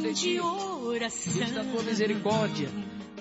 seguir diante da tua misericórdia.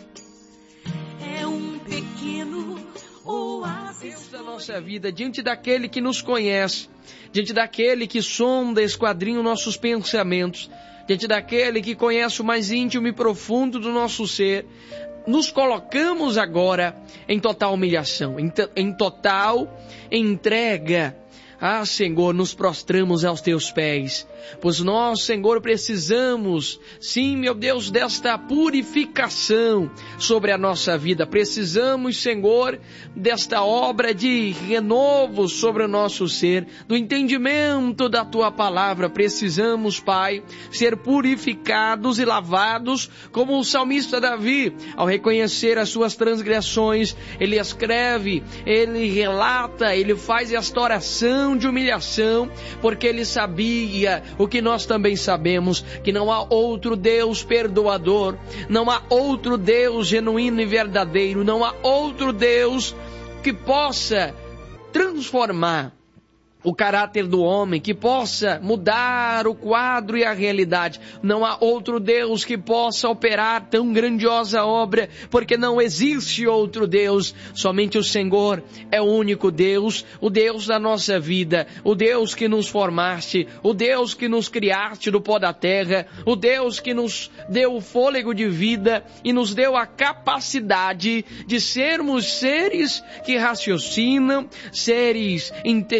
É um pequeno oásis. Deus da nossa vida, diante daquele que nos conhece, diante daquele que sonda, esquadrinha os nossos pensamentos, diante daquele que conhece o mais íntimo e profundo do nosso ser, nos colocamos agora em total humilhação, em total entrega. Ah, Senhor, nos prostramos aos teus pés, pois nós, Senhor, precisamos, sim, meu Deus, desta purificação sobre a nossa vida. Precisamos, Senhor, desta obra de renovo sobre o nosso ser, do entendimento da tua palavra. Precisamos, Pai, ser purificados e lavados, como o salmista Davi, ao reconhecer as suas transgressões, ele escreve, ele relata, ele faz esta oração de humilhação, porque ele sabia o que nós também sabemos, que não há outro Deus perdoador, não há outro Deus genuíno e verdadeiro, não há outro Deus que possa transformar o caráter do homem, que possa mudar o quadro e a realidade. Não há outro Deus que possa operar tão grandiosa obra, porque não existe outro Deus. Somente o Senhor é o único Deus, o Deus da nossa vida, o Deus que nos formaste, o Deus que nos criaste do pó da terra, o Deus que nos deu o fôlego de vida e nos deu a capacidade de sermos seres que raciocinam, seres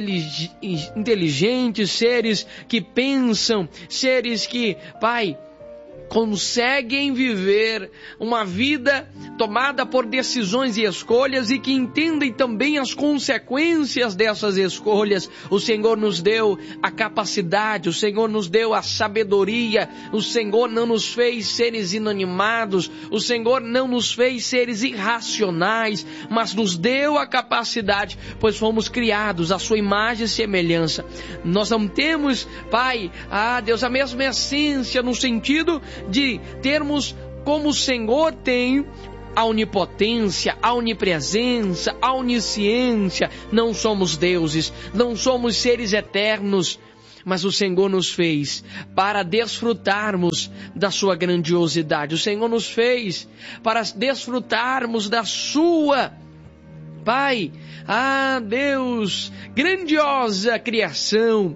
inteligentes, seres que pensam, seres que, Pai, conseguem viver uma vida tomada por decisões e escolhas e que entendem também as consequências dessas escolhas. O Senhor nos deu a capacidade, o Senhor nos deu a sabedoria, o Senhor não nos fez seres inanimados, o Senhor não nos fez seres irracionais, mas nos deu a capacidade, pois fomos criados à sua imagem e semelhança. Nós não temos, Pai, Deus, a mesma essência no sentido de termos como o Senhor tem a onipotência, a onipresença, a onisciência. Não somos deuses, não somos seres eternos, mas o Senhor nos fez para desfrutarmos da sua grandiosidade. O Senhor nos fez para desfrutarmos da sua, Pai, Deus, grandiosa criação.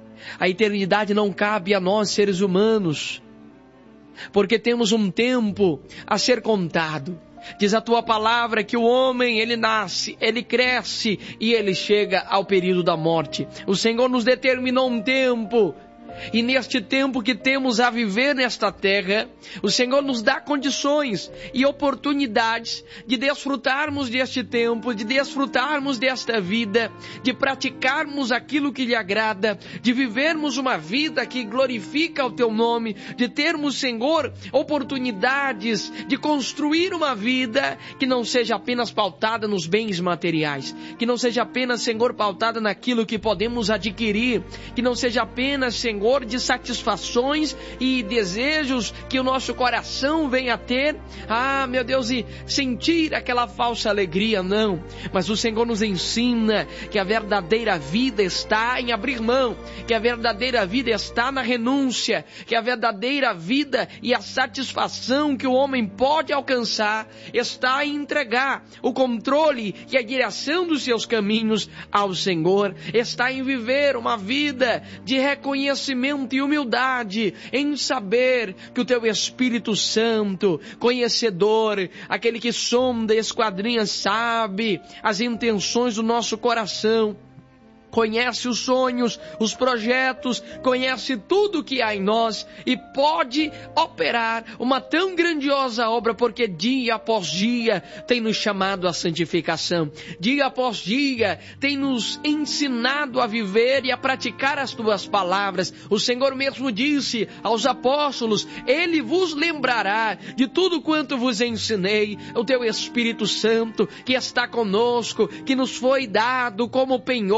A eternidade não cabe a nós, seres humanos, porque temos um tempo a ser contado. Diz a tua palavra que o homem, ele nasce, ele cresce e ele chega ao período da morte. O Senhor nos determinou um tempo, e neste tempo que temos a viver nesta terra, o Senhor nos dá condições e oportunidades de desfrutarmos deste tempo, de desfrutarmos desta vida, de praticarmos aquilo que lhe agrada, de vivermos uma vida que glorifica o teu nome, de termos, Senhor, oportunidades de construir uma vida que não seja apenas pautada nos bens materiais, que não seja apenas, Senhor, pautada naquilo que podemos adquirir, que não seja apenas, Senhor, de satisfações e desejos que o nosso coração venha a ter, meu Deus, e sentir aquela falsa alegria, não. Mas o Senhor nos ensina que a verdadeira vida está em abrir mão, que a verdadeira vida está na renúncia, que a verdadeira vida e a satisfação que o homem pode alcançar está em entregar o controle e a direção dos seus caminhos ao Senhor, está em viver uma vida de reconhecimento e humildade, em saber que o teu Espírito Santo, conhecedor, aquele que sonda e esquadrinha, sabe as intenções do nosso coração, conhece os sonhos, os projetos, conhece tudo que há em nós e pode operar uma tão grandiosa obra, porque dia após dia tem nos chamado à santificação, dia após dia tem nos ensinado a viver e a praticar as tuas palavras. O Senhor mesmo disse aos apóstolos: Ele vos lembrará de tudo quanto vos ensinei. O teu Espírito Santo que está conosco, que nos foi dado como penhor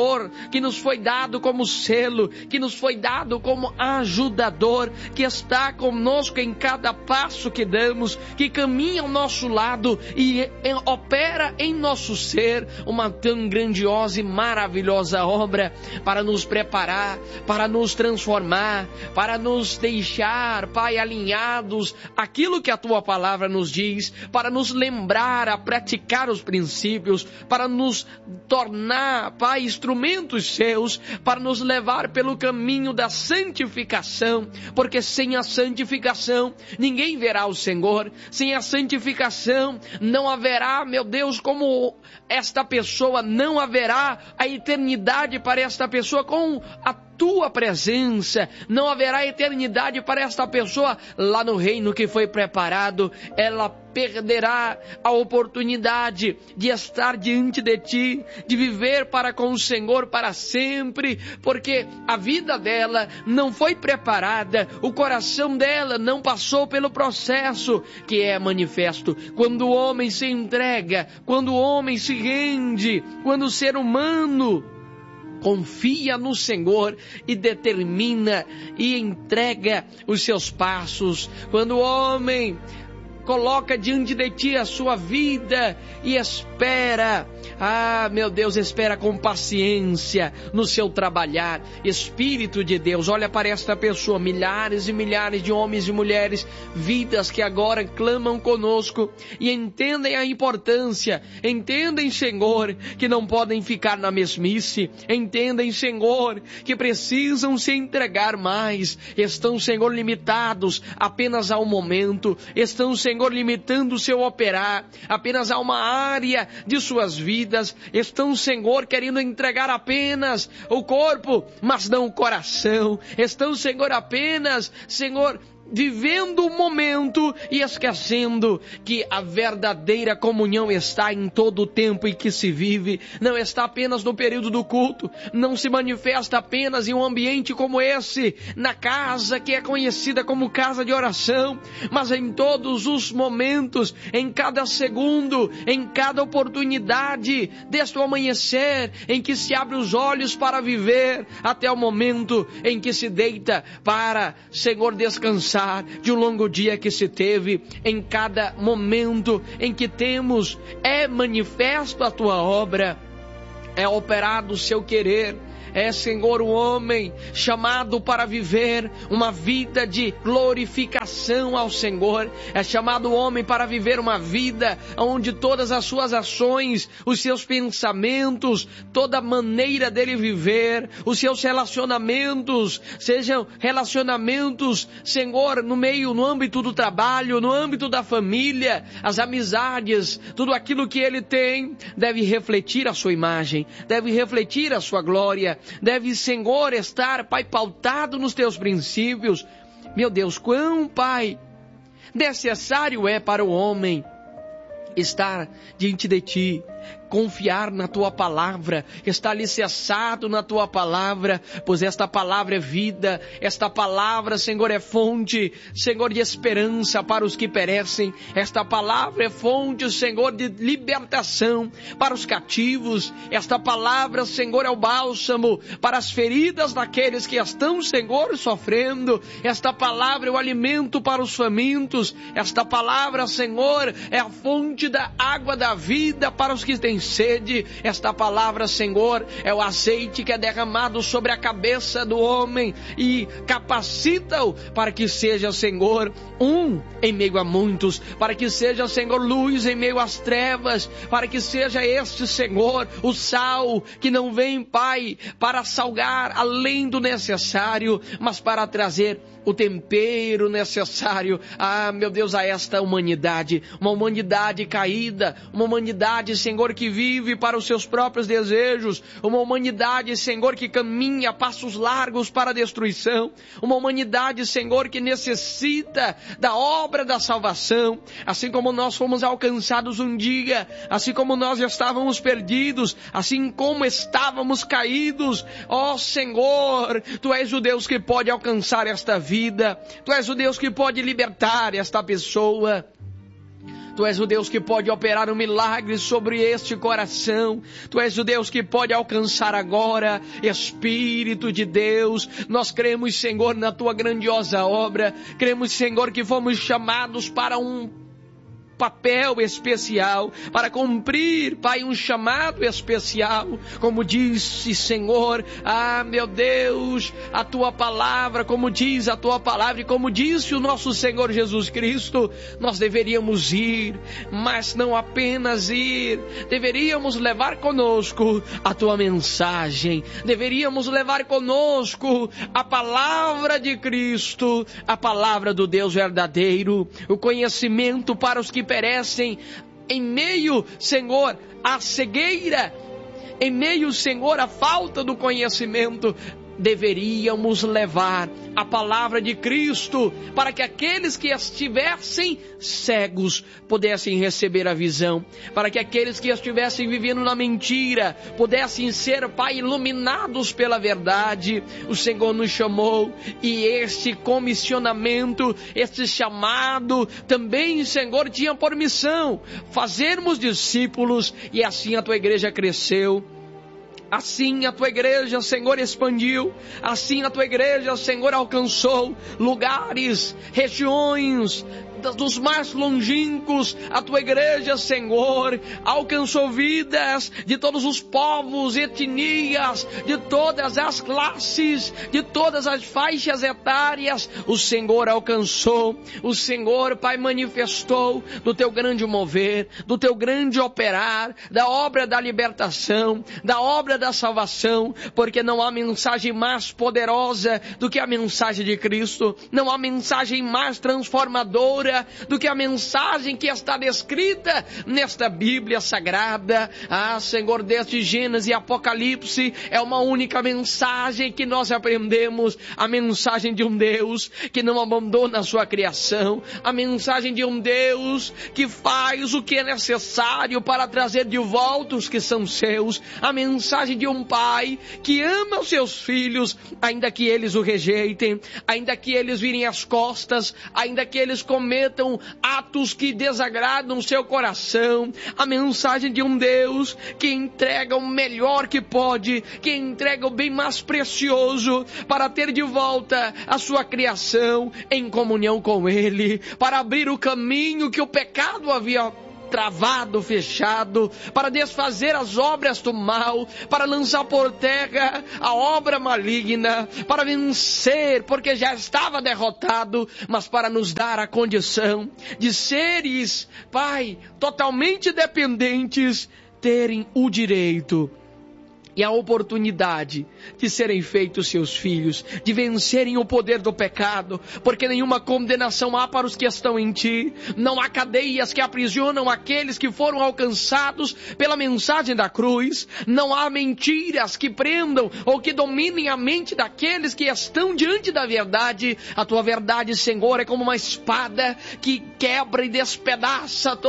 que nos foi dado como selo, que nos foi dado como ajudador, que está conosco em cada passo que damos, que caminha ao nosso lado e opera em nosso ser uma tão grandiosa e maravilhosa obra para nos preparar, para nos transformar, para nos deixar, Pai, alinhados àquilo que a Tua palavra nos diz, para nos lembrar a praticar os princípios, para nos tornar, Pai, instrumentos Seus, para nos levar pelo caminho da santificação, porque sem a santificação ninguém verá o Senhor, sem a santificação não haverá, meu Deus, como esta pessoa, não haverá a eternidade para esta pessoa com a Tua presença, não haverá eternidade para esta pessoa lá no reino que foi preparado. Ela perderá a oportunidade de estar diante de Ti, de viver para com o Senhor para sempre, porque a vida dela não foi preparada, o coração dela não passou pelo processo que é manifesto quando o homem se entrega, quando o homem se rende, quando o ser humano confia no Senhor e determina e entrega os seus passos. Quando o homem coloca diante de Ti a sua vida e espera, meu Deus, espera com paciência no seu trabalhar. Espírito de Deus, olha para esta pessoa, milhares e milhares de homens e mulheres, vidas que agora clamam conosco e entendem a importância, entendem, Senhor, que não podem ficar na mesmice, entendem, Senhor, que precisam se entregar mais, estão, Senhor, limitados apenas ao momento, estão, Senhor, limitando o seu operar apenas a uma área de suas vidas, estão, Senhor, querendo entregar apenas o corpo, mas não o coração, estão, Senhor, apenas, Senhor, vivendo o momento e esquecendo que a verdadeira comunhão está em todo o tempo em que se vive, não está apenas no período do culto, não se manifesta apenas em um ambiente como esse, na casa que é conhecida como casa de oração, mas em todos os momentos, em cada segundo, em cada oportunidade, desde o amanhecer em que se abre os olhos para viver, até o momento em que se deita para, Senhor, descansar de um longo dia que se teve. Em cada momento em que temos, é manifesto a Tua obra, é operado o Seu querer. É, Senhor, o homem chamado para viver uma vida de glorificação ao Senhor. É chamado o homem para viver uma vida onde todas as suas ações, os seus pensamentos, toda a maneira dele viver, os seus relacionamentos, sejam relacionamentos, Senhor, no âmbito do trabalho, no âmbito da família, as amizades, tudo aquilo que ele tem, deve refletir a sua imagem, deve refletir a sua glória, deve, Senhor, estar, Pai, pautado nos Teus princípios. Meu Deus, quão, Pai, necessário é para o homem estar diante de Ti, confiar na Tua palavra, estar alicerçado na Tua palavra, pois esta palavra é vida, esta palavra, Senhor, é fonte, Senhor, de esperança para os que perecem, esta palavra é fonte, Senhor, de libertação para os cativos, esta palavra, Senhor, é o bálsamo para as feridas daqueles que estão, Senhor, sofrendo, esta palavra é o alimento para os famintos, esta palavra, Senhor, é a fonte da água da vida para os que têm sede, esta palavra, Senhor, é o azeite que é derramado sobre a cabeça do homem e capacita-o para que seja, Senhor, um em meio a muitos, para que seja, Senhor, luz em meio às trevas, para que seja este, Senhor, o sal que não vem, Pai, para salgar além do necessário, mas para trazer o tempero necessário, meu Deus, a esta humanidade, uma humanidade caída, uma humanidade, Senhor, que vive para os seus próprios desejos, uma humanidade, Senhor, que caminha a passos largos para a destruição, uma humanidade, Senhor, que necessita da obra da salvação, assim como nós fomos alcançados um dia, assim como nós estávamos perdidos, assim como estávamos caídos, ó Senhor, Tu és o Deus que pode alcançar esta vida, Tu és o Deus que pode libertar esta pessoa. Tu és o Deus que pode operar um milagre sobre este coração. Tu és o Deus que pode alcançar agora. Espírito de Deus, nós cremos, Senhor, na Tua grandiosa obra. Cremos, Senhor, que fomos chamados para um papel especial, para cumprir, Pai, um chamado especial, como disse, Senhor, meu Deus, a Tua palavra, como diz a Tua palavra, e como disse o nosso Senhor Jesus Cristo, nós deveríamos ir, mas não apenas ir, deveríamos levar conosco a Tua mensagem, deveríamos levar conosco a palavra de Cristo, a palavra do Deus verdadeiro, o conhecimento para os que perecem em meio, Senhor, à cegueira, em meio, Senhor, à falta do conhecimento. Deveríamos levar a palavra de Cristo para que aqueles que estivessem cegos pudessem receber a visão, para que aqueles que estivessem vivendo na mentira pudessem ser, Pai, iluminados pela verdade. O Senhor nos chamou e este comissionamento, este chamado também, Senhor, tinha por missão fazermos discípulos, e assim a Tua igreja cresceu. Assim a Tua igreja, Senhor, expandiu. Assim a Tua igreja, Senhor, alcançou lugares, regiões dos mais longínquos. A Tua igreja, Senhor, alcançou vidas de todos os povos, etnias, de todas as classes, de todas as faixas etárias. O Senhor alcançou. O Senhor, Pai, manifestou do Teu grande mover, do Teu grande operar, da obra da libertação, da obra da salvação, porque não há mensagem mais poderosa do que a mensagem de Cristo. Não há mensagem mais transformadora do que a mensagem que está descrita nesta Bíblia Sagrada. Senhor, desde Gênesis e Apocalipse é uma única mensagem que nós aprendemos, a mensagem de um Deus que não abandona a sua criação, a mensagem de um Deus que faz o que é necessário para trazer de volta os que são seus, a mensagem de um Pai que ama os seus filhos, ainda que eles o rejeitem, ainda que eles virem as costas, ainda que eles cometam atos que desagradam o seu coração. A mensagem de um Deus que entrega o melhor que pode, que entrega o bem mais precioso para ter de volta a sua criação em comunhão com Ele, para abrir o caminho que o pecado havia travado, fechado, para desfazer as obras do mal, para lançar por terra a obra maligna, para vencer, porque já estava derrotado, mas para nos dar a condição de seres, Pai, totalmente dependentes, terem o direito e a oportunidade de serem feitos seus filhos, de vencerem o poder do pecado, porque nenhuma condenação há para os que estão em Ti, não há cadeias que aprisionam aqueles que foram alcançados pela mensagem da cruz, não há mentiras que prendam ou que dominem a mente daqueles que estão diante da verdade. A Tua verdade, Senhor, é como uma espada que quebra e despedaça